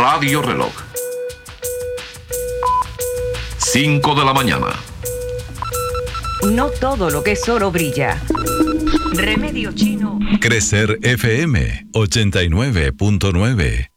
Radio Reloj. 5 de la mañana. No todo lo que es oro brilla. Remedio Chino. Crecer FM 89.9.